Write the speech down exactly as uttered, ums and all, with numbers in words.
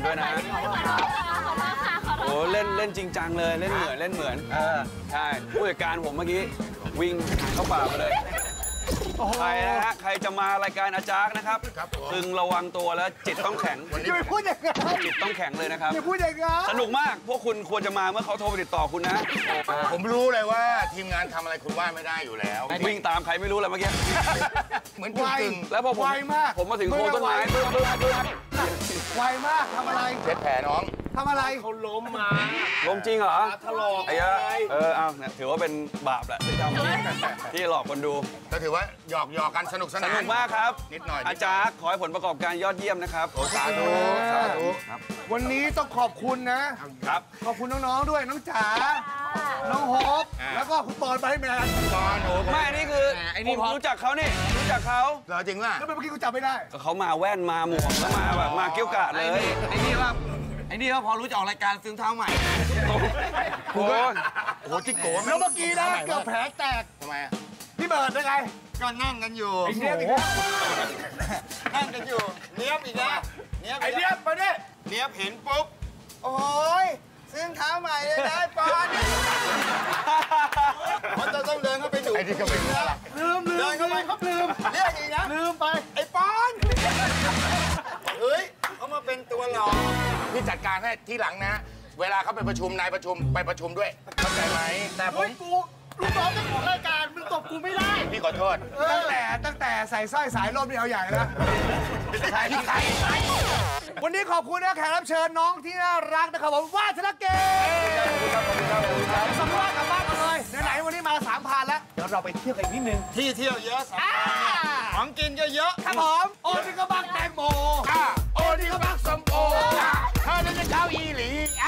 ด้วยนะโอ้เล่นเล่นจริงจังเลยเล่นเหมือนเล่นเหมือนเออใช่ผู้จัดการผมเมื่อกี้วิ่งเข้าป่าไปเลยใครนะฮะใครจะมารายการอาจารย์นะครับพึงระวังตัวแล้วจิตต้องแข็งอย่าไปพูดอย่างนั้นจิตต้องแข็งเลยนะครับอย่าพูดอย่างนั้นสนุกมากพวกคุณควรจะมาเมื่อเขาโทรไปติดต่อคุณนะผมรู้เลยว่าทีมงานทำอะไรคุณว่าไม่ได้อยู่แล้ววิ่งตามใครไม่รู้เลยเมื่อกี้เหมือนไวแล้วพอผมผมมาถึงโคนต้นไม้เบิ้ลเบิ้ลเบิ้ลไวมากทำอะไรเช็ดแผลน้องทำอะไรเขาล้มมาล้มจริงเหรอถลอกไอ้ยะเออเอาเนี่ยถือว่าเป็นบาปแหละที่ทำที่หลอกคนดูก็ถือว่าหยอกหยอกกันสนุกสนานสนุกมากครับนิดหน่อยอาจารย์ขอให้ผลประกอบการยอดเยี่ยมนะครับโอ้สาธุสาธุครับวันนี้ต้องขอบคุณนะครับขอบคุณน้องๆด้วยน้องจ๋าน้องโฮปแล้วก็คุณปอนไปแมนปอนโอ้ไม่อันนี้คือผมรู้จักเขานี่รู้จักเขาเหรอจริงป่ะแล้วเมื่อกี้กูจำไม่ได้ก็เขามาแว่นมาหมวกมาแบบมาเกี้ยวกาดเลยไอ้นี่ว่าไอ้นี่ว่าพอรู้จะออกรายการซื้อเท้าใหม่โอ้ยโอ้จิ๊กโก้แล้วเมื่อกี้นะเกือบแผลแตกทำไมอ่ะพี่เบิร์ดได้ไงก็นั่งกันอยู่ไอ้เนี้ยอีกนั่งกันอยู่เนี้ยบอีกแล้วเนี้ยไอ้เนี้ยไปดิเนี้ยบเห็นปุ๊บโอ้ยซื้อเท้าใหม่เลยนะปอนมันจะต้องเดินเข้าไปดูไอ้ที่ก็เป็นลืมลืมเดินเข้าไปเขาลืมเรียกอีกนะลืมไปไอ้ปอนเฮ้ยเขามาเป็นตัวหลอกพี่จัดการให้ที่หลังนะเวลาเขาไปประชุมนายประชุมไปประชุมด้วยเข้าใจไหมแต่ผมกูลูกน้องเจ้าของรายการมึงตบกูไม่ได้พี่ขอโทษตั้งแต่ตั้งแต่ใส่สร้อยสายลมนี่เอาใหญ่แล้วใช่ใช่วันนี้ขอบคุณนะแขกรับเชิญน้องที่น่ารักนะครับผมว่าชนะเกมสำรวจกลับบ้านกันเลยไหนๆวันนี้มาสามพันแล้วเดี๋ยวเราไปเที่ยวกันอีกนิดนึงที่เที่ยวเยอะสามพันของกินก็เยอะครับผมโอ้นี่ก็บักแตงโมโอ้นี่ก็บักสมโอเธอเนี่ยจะเช้าอีหลี